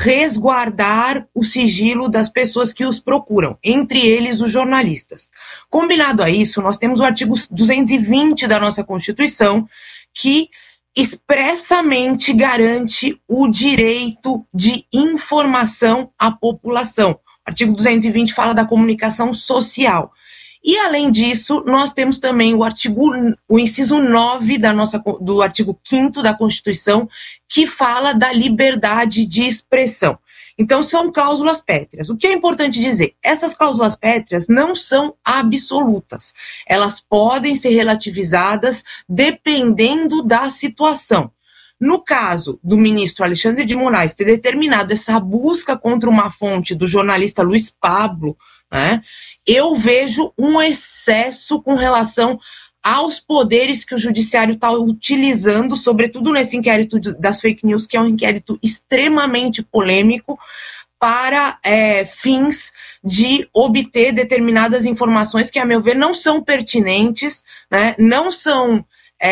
resguardar o sigilo das pessoas que os procuram, entre eles os jornalistas. Combinado a isso, nós temos o artigo 220 da nossa Constituição, que expressamente garante o direito de informação à população. O artigo 220 fala da comunicação social. E, além disso, nós temos também o inciso 9 do artigo 5º da Constituição, que fala da liberdade de expressão. Então, são cláusulas pétreas. O que é importante dizer? Essas cláusulas pétreas não são absolutas. Elas podem ser relativizadas dependendo da situação. No caso do ministro Alexandre de Moraes ter determinado essa busca contra uma fonte do jornalista Luiz Pablo, né, eu vejo um excesso com relação aos poderes que o judiciário está utilizando, sobretudo nesse inquérito das fake news, que é um inquérito extremamente polêmico, para fins de obter determinadas informações que, a meu ver, não são pertinentes, né, não são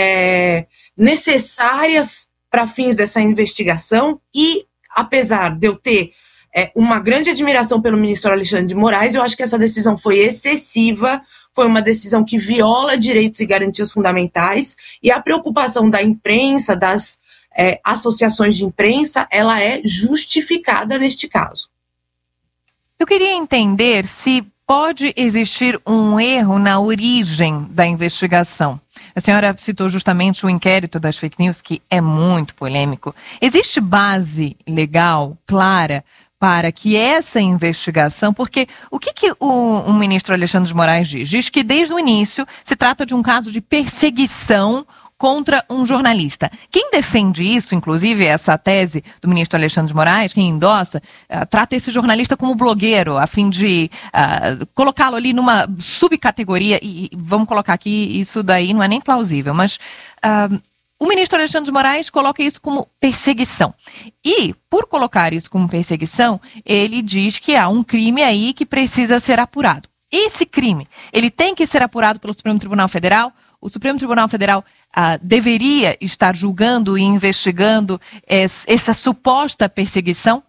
necessárias para fins dessa investigação. E, apesar de eu ter uma grande admiração pelo ministro Alexandre de Moraes, eu acho que essa decisão foi excessiva, foi uma decisão que viola direitos e garantias fundamentais, e a preocupação da imprensa, das associações de imprensa, ela é justificada neste caso. Eu queria entender se pode existir um erro na origem da investigação. A senhora citou justamente o inquérito das fake news, que é muito polêmico. Existe base legal, clara, para que essa investigação, porque o que o ministro Alexandre de Moraes diz? Diz que desde o início se trata de um caso de perseguição contra um jornalista. Quem defende isso, inclusive essa tese do ministro Alexandre de Moraes, quem endossa, trata esse jornalista como blogueiro, a fim de colocá-lo ali numa subcategoria, e vamos colocar aqui, isso daí não é nem plausível, mas o ministro Alexandre de Moraes coloca isso como perseguição. E, por colocar isso como perseguição, ele diz que há um crime aí que precisa ser apurado. Esse crime, ele tem que ser apurado pelo Supremo Tribunal Federal? O Supremo Tribunal Federal deveria estar julgando e investigando essa suposta perseguição?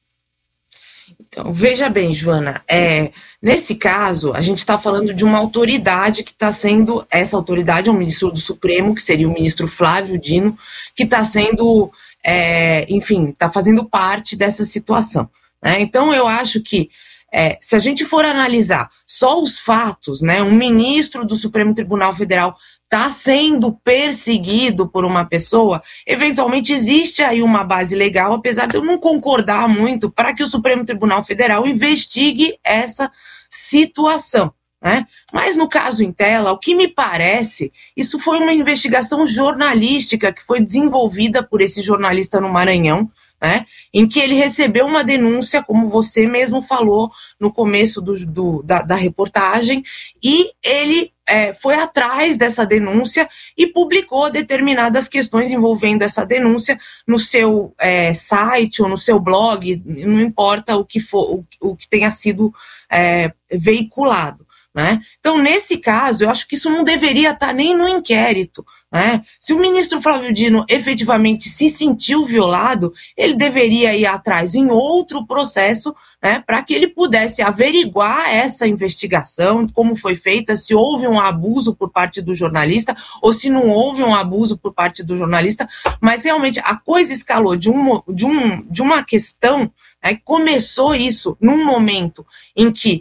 Então, veja bem, Joana, nesse caso, a gente está falando de uma autoridade que está sendo, essa autoridade é o ministro do Supremo, que seria o ministro Flávio Dino, que está sendo, está fazendo parte dessa situação, né? Então, eu acho que, se a gente for analisar só os fatos, né, um ministro do Supremo Tribunal Federal está sendo perseguido por uma pessoa, eventualmente existe aí uma base legal, apesar de eu não concordar muito, para que o Supremo Tribunal Federal investigue essa situação, né? Mas no caso Intela, o que me parece, isso foi uma investigação jornalística que foi desenvolvida por esse jornalista no Maranhão, né, em que ele recebeu uma denúncia, como você mesmo falou no começo da reportagem, e ele foi atrás dessa denúncia e publicou determinadas questões envolvendo essa denúncia no seu site ou no seu blog, não importa o que for, o que tenha sido veiculado, né? Então, nesse caso, eu acho que isso não deveria estar nem no inquérito, né? Se o ministro Flávio Dino efetivamente se sentiu violado, ele deveria ir atrás em outro processo, né, para que ele pudesse averiguar essa investigação, como foi feita, se houve um abuso por parte do jornalista ou se não houve um abuso por parte do jornalista, mas realmente a coisa escalou de uma questão, né, começou isso num momento em que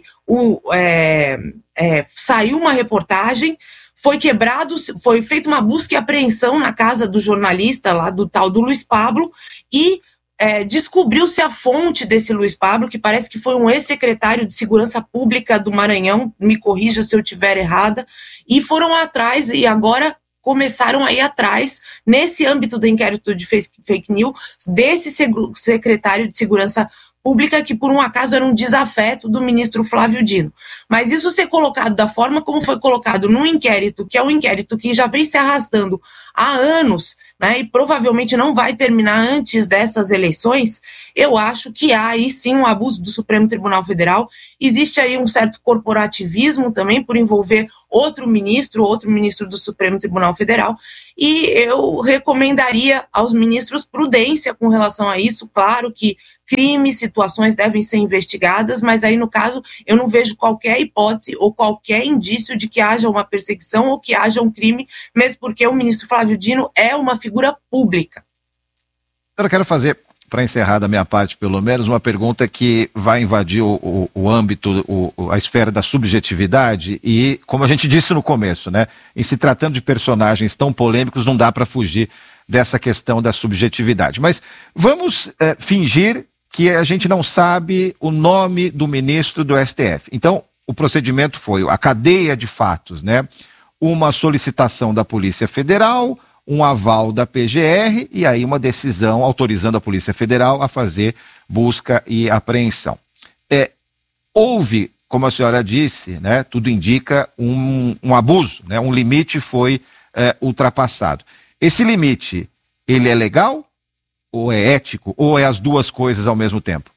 saiu uma reportagem, foi feita uma busca e apreensão na casa do jornalista lá, do tal do Luiz Pablo, e descobriu-se a fonte desse Luiz Pablo, que parece que foi um ex-secretário de Segurança Pública do Maranhão, me corrija se eu estiver errada, e foram atrás, e agora começaram a ir atrás, nesse âmbito do inquérito de fake news, desse secretário de Segurança Pública, que por um acaso era um desafeto do ministro Flávio Dino. Mas isso ser colocado da forma como foi colocado num inquérito, que é um inquérito que já vem se arrastando há anos, né, e provavelmente não vai terminar antes dessas eleições, eu acho que há aí sim um abuso do Supremo Tribunal Federal. Existe aí um certo corporativismo também por envolver outro ministro do Supremo Tribunal Federal, e eu recomendaria aos ministros prudência com relação a isso. Claro que crimes, situações devem ser investigadas, mas aí, no caso, eu não vejo qualquer hipótese ou qualquer indício de que haja uma perseguição ou que haja um crime, mesmo porque o ministro Flávio Dino é uma figura pública. Eu quero fazer, para encerrar da minha parte, pelo menos, uma pergunta que vai invadir o âmbito, a esfera da subjetividade e, como a gente disse no começo, né, em se tratando de personagens tão polêmicos, não dá para fugir dessa questão da subjetividade. Mas vamos fingir que a gente não sabe o nome do ministro do STF. Então, o procedimento foi a cadeia de fatos, né? Uma solicitação da Polícia Federal, um aval da PGR e aí uma decisão autorizando a Polícia Federal a fazer busca e apreensão. Houve, como a senhora disse, né, tudo indica um abuso, né, um limite foi ultrapassado. Esse limite, ele é legal ou é ético ou é as duas coisas ao mesmo tempo?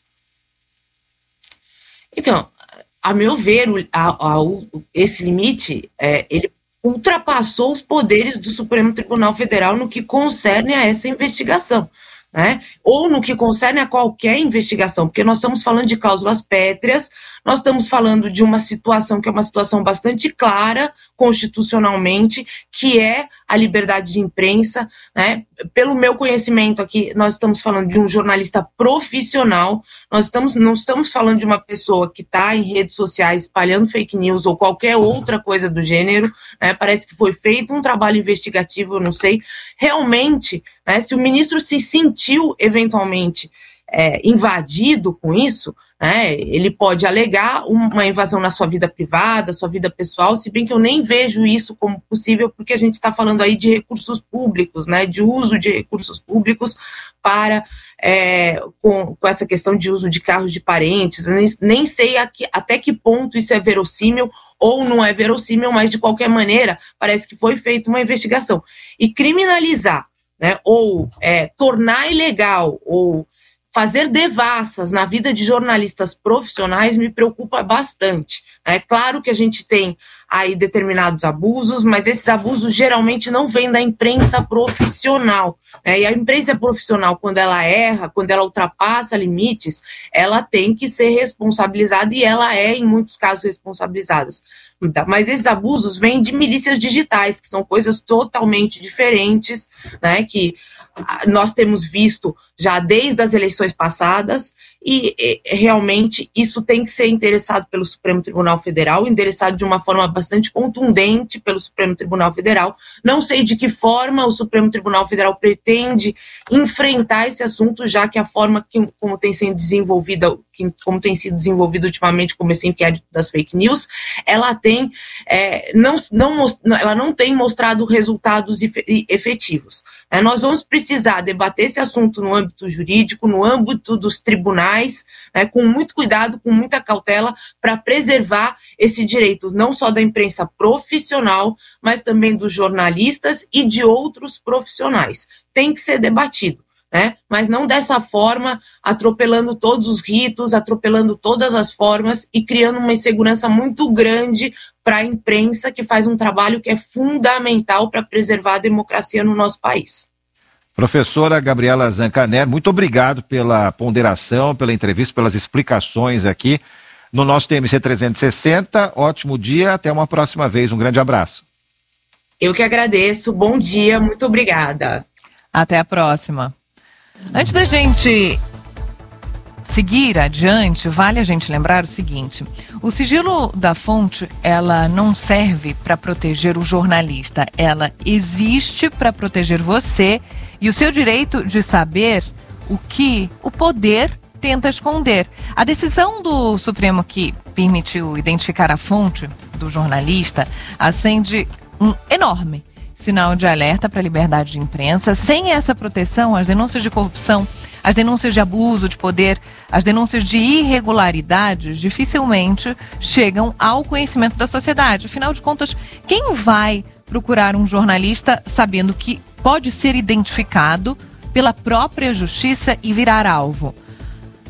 Então, a meu ver, esse limite, ele ultrapassou os poderes do Supremo Tribunal Federal no que concerne a essa investigação, né? Ou no que concerne a qualquer investigação, porque nós estamos falando de cláusulas pétreas, nós estamos falando de uma situação que é uma situação bastante clara constitucionalmente, que é a liberdade de imprensa, né? Pelo meu conhecimento aqui, nós estamos falando de um jornalista profissional, não estamos falando de uma pessoa que está em redes sociais espalhando fake news ou qualquer outra coisa do gênero, né? Parece que foi feito um trabalho investigativo, eu não sei, realmente, né, se o ministro se sentiu eventualmente invadido com isso, né, ele pode alegar uma invasão na sua vida privada, sua vida pessoal, se bem que eu nem vejo isso como possível, porque a gente está falando aí de recursos públicos, né, de uso de recursos públicos para, com essa questão de uso de carros de parentes, nem sei até que ponto isso é verossímil ou não é verossímil, mas de qualquer maneira parece que foi feita uma investigação. E criminalizar, né, ou tornar ilegal, ou fazer devassas na vida de jornalistas profissionais me preocupa bastante. É claro que a gente tem aí determinados abusos, mas esses abusos geralmente não vêm da imprensa profissional. E a imprensa profissional, quando ela erra, quando ela ultrapassa limites, ela tem que ser responsabilizada e ela é, em muitos casos, responsabilizada. Mas esses abusos vêm de milícias digitais, que são coisas totalmente diferentes, né, que nós temos visto já desde as eleições passadas, e realmente isso tem que ser endereçado pelo Supremo Tribunal Federal, endereçado de uma forma bastante contundente pelo Supremo Tribunal Federal. Não sei de que forma o Supremo Tribunal Federal pretende enfrentar esse assunto, já que a forma como tem sido desenvolvida ultimamente, como esse inquérito das fake news, ela não tem mostrado resultados efetivos. Nós vamos precisar debater esse assunto no âmbito jurídico, no âmbito dos tribunais, com muito cuidado, com muita cautela, para preservar esse direito, não só da imprensa profissional, mas também dos jornalistas e de outros profissionais. Tem que ser debatido, né? Mas não dessa forma, atropelando todos os ritos, atropelando todas as formas e criando uma insegurança muito grande para a imprensa, que faz um trabalho que é fundamental para preservar a democracia no nosso país. Professora Gabriela Zancanelli, muito obrigado pela ponderação, pela entrevista, pelas explicações aqui no nosso TMC 360. Ótimo dia, até uma próxima vez. Um grande abraço. Eu que agradeço, bom dia, muito obrigada. Até a próxima. Antes da gente seguir adiante, vale a gente lembrar o seguinte: o sigilo da fonte, ela não serve para proteger o jornalista, ela existe para proteger você e o seu direito de saber o que o poder tenta esconder. A decisão do Supremo que permitiu identificar a fonte do jornalista acende um enorme sinal de alerta para a liberdade de imprensa. Sem essa proteção, as denúncias de corrupção, as denúncias de abuso de poder, as denúncias de irregularidades dificilmente chegam ao conhecimento da sociedade. Afinal de contas, quem vai procurar um jornalista sabendo que pode ser identificado pela própria justiça e virar alvo?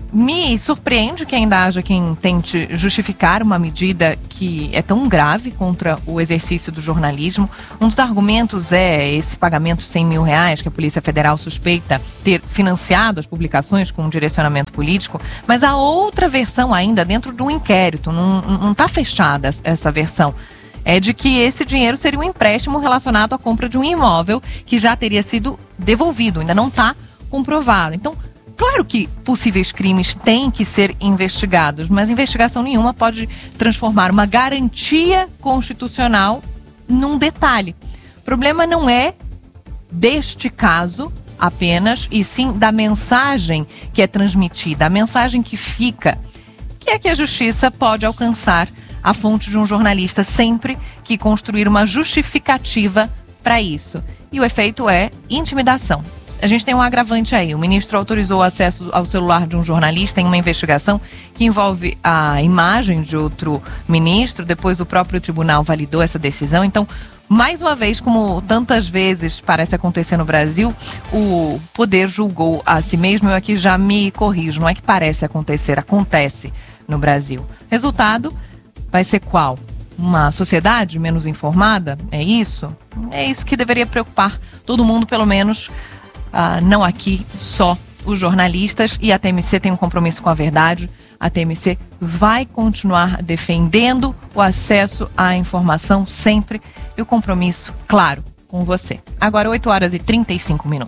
Me surpreende que ainda haja quem tente justificar uma medida que é tão grave contra o exercício do jornalismo. Um dos argumentos é esse pagamento de R$100 mil que a Polícia Federal suspeita ter financiado as publicações com um direcionamento político, mas há outra versão ainda dentro do inquérito, não está fechada essa versão. É de que esse dinheiro seria um empréstimo relacionado à compra de um imóvel que já teria sido devolvido, ainda não está comprovado. Então, claro que possíveis crimes têm que ser investigados, mas investigação nenhuma pode transformar uma garantia constitucional num detalhe. O problema não é deste caso apenas, e sim da mensagem que é transmitida, a mensagem que fica, que é que a justiça pode alcançar a fonte de um jornalista sempre que construir uma justificativa para isso. E o efeito é intimidação. A gente tem um agravante aí. O ministro autorizou o acesso ao celular de um jornalista em uma investigação que envolve a imagem de outro ministro. Depois o próprio tribunal validou essa decisão. Então, mais uma vez, como tantas vezes parece acontecer no Brasil, o poder julgou a si mesmo. Eu aqui já me corrijo. Não é que parece acontecer, acontece no Brasil. Resultado vai ser qual? Uma sociedade menos informada? É isso? É isso que deveria preocupar todo mundo, pelo menos. Não aqui só os jornalistas, e a TMC tem um compromisso com a verdade. A TMC vai continuar defendendo o acesso à informação sempre, e o compromisso, claro, com você. Agora 8h35.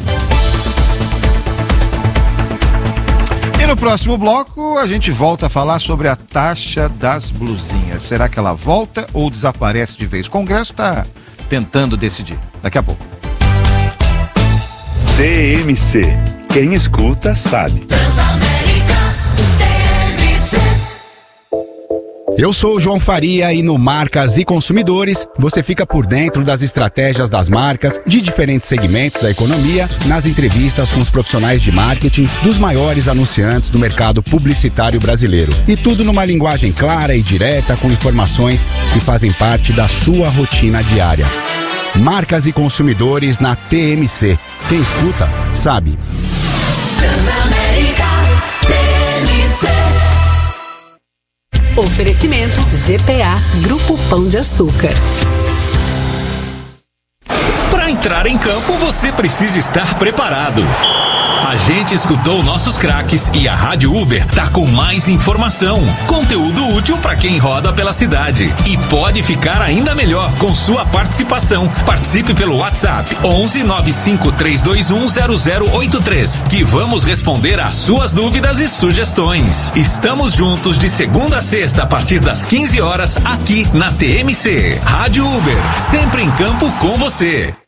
E no próximo bloco a gente volta a falar sobre a taxa das blusinhas. Será que ela volta ou desaparece de vez? O Congresso está tentando decidir. Daqui a pouco. TMC. Quem escuta sabe. Eu sou o João Faria e no Marcas e Consumidores você fica por dentro das estratégias das marcas de diferentes segmentos da economia, nas entrevistas com os profissionais de marketing dos maiores anunciantes do mercado publicitário brasileiro. E tudo numa linguagem clara e direta, com informações que fazem parte da sua rotina diária. Marcas e Consumidores na TMC. Quem escuta, sabe. Oferecimento GPA, Grupo Pão de Açúcar. Para entrar em campo, você precisa estar preparado. A gente escutou nossos craques e a Rádio Uber tá com mais informação, conteúdo útil para quem roda pela cidade. E pode ficar ainda melhor com sua participação. Participe pelo WhatsApp 11 95 321 0083, que vamos responder às suas dúvidas e sugestões. Estamos juntos de segunda a sexta a partir das 15 horas aqui na TMC. Rádio Uber, sempre em campo com você.